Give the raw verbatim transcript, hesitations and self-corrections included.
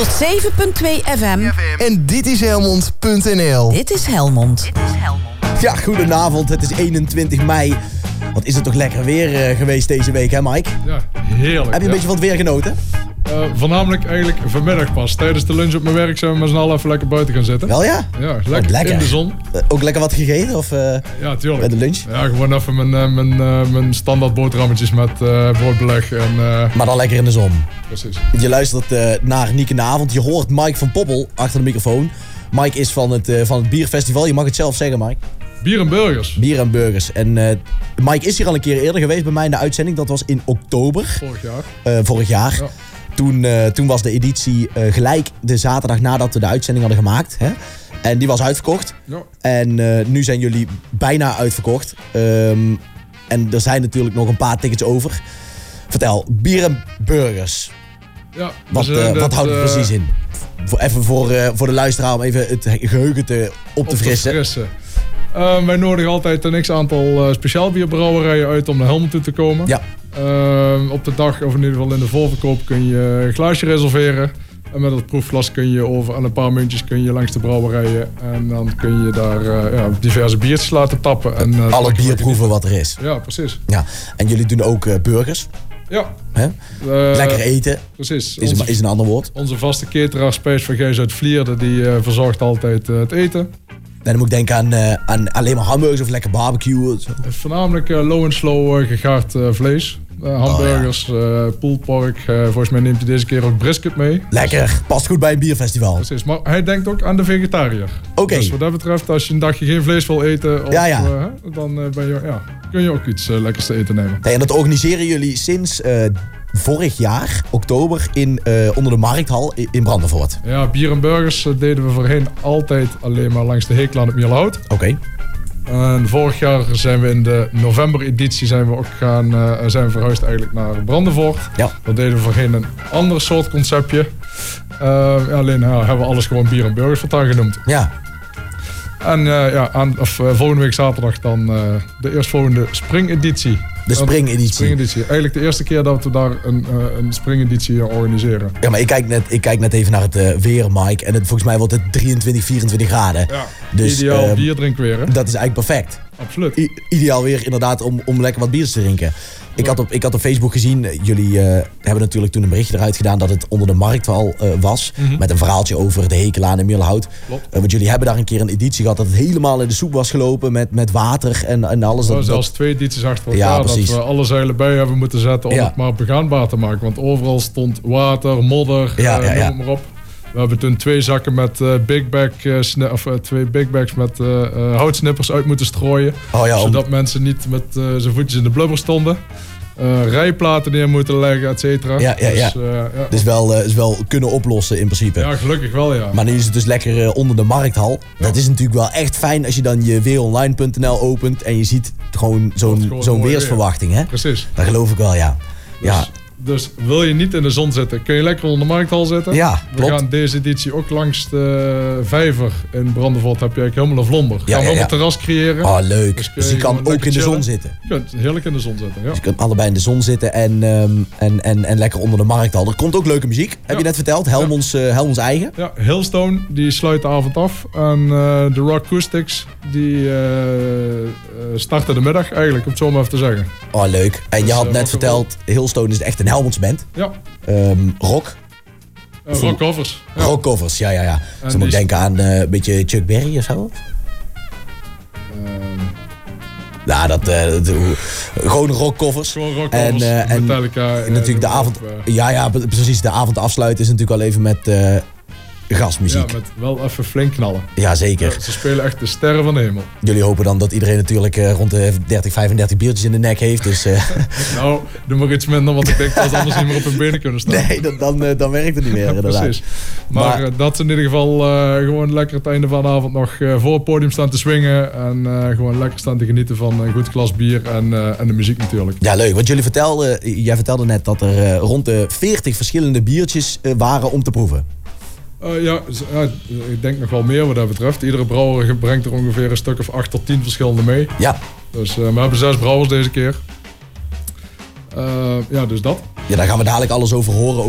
honderd zeven punt twee F M. En dit is Helmond punt n l. Dit is Helmond. Dit is Helmond. Ja, goedenavond. Het is eenentwintig mei. Wat is het toch lekker weer uh, geweest deze week, hè Mike? Ja, heerlijk. Heb je een ja. beetje van het weer genoten? Uh, voornamelijk eigenlijk vanmiddag pas. Tijdens de lunch op mijn werk zijn we met z'n allen even lekker buiten gaan zitten. Wel ja? Ja, lekker, lekker. in de zon. Uh, ook lekker wat gegeten? Of, uh, ja, tuurlijk. Bij de lunch? Ja, gewoon even mijn, uh, mijn, uh, mijn standaard boterhammetjes met uh, broodbeleg. En, uh... Maar dan lekker in de zon. Precies. Je luistert uh, naar Niek in de Avond. Je hoort Mike van Poppel achter de microfoon. Mike is van het, uh, van het bierfestival. Je mag het zelf zeggen, Mike. Bier en burgers. Bier en burgers. En uh, Mike is hier al een keer eerder geweest bij mij in de uitzending. Dat was in oktober. Vorig jaar. Uh, vorig jaar. Ja. Toen, uh, toen was de editie uh, gelijk de zaterdag nadat we de uitzending hadden gemaakt. Hè? En die was uitverkocht. Ja. En uh, nu zijn jullie bijna uitverkocht. Um, en er zijn natuurlijk nog een paar tickets over. Vertel, bier en burgers. Ja, wat uh, dat, wat houdt het uh, precies in? Voor, even voor, uh, voor de luisteraar om even het geheugen te, op te op frissen. Te frissen. Uh, wij nodigen altijd een x-aantal uh, speciaal bierbrouwerijen uit om naar Helmond toe te komen. Ja. Uh, op de dag, of in ieder geval in de voorverkoop, kun je een glaasje reserveren. En met dat proefglas kun je over aan een paar muntjes kun je langs de brouwerijen. En dan kun je daar uh, ja, diverse biertjes laten tappen. En, uh, alle bier proeven wat er is. Ja, precies. Ja. En jullie doen ook uh, burgers. Ja. Hè? Uh, Lekker eten. Precies. Is, onze, een, is een ander woord. Onze vaste cateraar Spijs van Gijs uit Vlierde, die uh, verzorgt altijd uh, het eten. En dan moet ik denken aan, uh, aan alleen maar hamburgers of lekker barbecue. Voornamelijk uh, low en slow uh, gegaard uh, vlees. Uh, hamburgers, oh, ja. uh, pulled pork. Uh, volgens mij neemt hij deze keer ook brisket mee. Lekker, past goed bij een bierfestival. Precies, maar hij denkt ook aan de vegetariër. Oké. Okay. Dus wat dat betreft, als je een dagje geen vlees wil eten, of, ja, ja. Uh, dan uh, ben je, ja, kun je ook iets uh, lekkers te eten nemen. Hey, en dat organiseren jullie sinds uh, vorig jaar, oktober, in, uh, onder de Markthal in Brandenvoort. Ja, bier en burgers uh, deden we voorheen altijd alleen maar langs de Heeklaan op Mierlehout. Oké. Okay. En vorig jaar zijn we in de november-editie zijn we ook gaan, uh, zijn we verhuisd eigenlijk naar Brandenvoort. Ja. Dat deden we voorheen een ander soort conceptje. Uh, ja, alleen uh, hebben we alles gewoon bier en burgers vandaag genoemd. Ja. En uh, ja, aan, of, uh, volgende week zaterdag dan uh, de eerstvolgende springeditie. De springeditie. Springeditie. Eigenlijk de eerste keer dat we daar een, uh, een springeditie organiseren. Ja, maar ik kijk net, ik kijk net even naar het uh, weer, Mike. En het, volgens mij wordt het drieëntwintig, vierentwintig graden. Ja, dus, ideaal uh, bierdrinkweer. Hè? Dat is eigenlijk perfect. Absoluut. I- ideaal weer inderdaad om, om lekker wat bier te drinken. Ik had, op, ik had op Facebook gezien, jullie uh, hebben natuurlijk toen een berichtje eruit gedaan dat het onder de Markthal uh, was. Mm-hmm. Met een verhaaltje over de Hekelaan in Mierlehout. Uh, want jullie hebben daar een keer een editie gehad dat het helemaal in de soep was gelopen met, met water en, en alles. Dat was dat, zelfs twee edities achter elkaar. Ja, dat we alle zeilen bij hebben moeten zetten om ja. het maar begaanbaar te maken. Want overal stond water, modder, ja, uh, ja, ja. noem maar op. We hebben toen twee zakken met uh, big bag, uh, sni- of uh, twee big bags met uh, uh, houtsnippers uit moeten strooien. Oh ja, om... Zodat mensen niet met uh, zijn voetjes in de blubber stonden. Uh, rijplaten neer moeten leggen, et cetera. Ja, ja, ja. Dus, uh, ja. dus wel, uh, is wel kunnen oplossen in principe. Ja, gelukkig wel, ja. Maar nu is het dus lekker uh, onder de Markthal. Ja. Dat is natuurlijk wel echt fijn als je dan je weeronline punt n l opent en je ziet gewoon zo'n, gewoon zo'n weersverwachting. Hè? Precies. Dat geloof ik wel, ja. Dus, ja. Dus wil je niet in de zon zitten, kun je lekker onder de Markthal zitten. Ja, we klopt. gaan deze editie ook langs de vijver in Brandenvoort. Heb je eigenlijk helemaal een vlonder. Ja, gaan we ja, ja. een terras creëren. Oh, leuk. Dus, dus je, je kan ook in de chillen. zon zitten. Je kunt heerlijk in de zon zitten, ja. Dus je kunt allebei in de zon zitten en, um, en, en, en lekker onder de Markthal. Er komt ook leuke muziek, heb ja. je net verteld. Helmonds, uh, Helmonds eigen. Ja, Hailstone, die sluit de avond af. En uh, de Rock Acoustics, die uh, starten de middag eigenlijk, om het zo maar even te zeggen. Oh, leuk. En dus, je had uh, net verteld, Hailstone is echt een Helmonds band. Ja. Um, rock. Uh, rockcovers. Ja. Rockcovers, ja, ja, ja. Dus dan moet ik denken aan uh, een beetje Chuck Berry of zo. Um, nou, dat, uh, dat uh, gewoon rockcovers. Gewoon rockcovers. En, uh, en Metallica. En natuurlijk de avond. Op, uh, ja, ja, precies. De avond afsluiten is natuurlijk al even met uh, gastmuziek. Ja, met wel even flink knallen. Ja, zeker. Ja, ze spelen echt de sterren van de hemel. Jullie hopen dan dat iedereen natuurlijk uh, rond de dertig, vijfendertig biertjes in de nek heeft. Dus, uh... nou, doe maar iets minder, want ik denk dat ze anders niet meer op hun benen kunnen staan. Nee, dan, dan, uh, dan werkt het niet meer. Ja, precies. Maar, maar uh, dat is in ieder geval uh, gewoon lekker het einde van de avond nog uh, voor het podium staan te swingen. En uh, gewoon lekker staan te genieten van een goed glas bier en, uh, en de muziek natuurlijk. Ja, leuk. Want jullie vertelden, jij vertelde net dat er uh, rond de veertig verschillende biertjes uh, waren om te proeven. Uh, ja, ja, ik denk nog wel meer wat dat betreft. Iedere brouwer brengt er ongeveer een stuk of acht tot tien verschillende mee. Ja. Dus uh, we hebben zes brouwers deze keer. Uh, ja, dus dat. Ja, daar gaan we dadelijk alles over horen.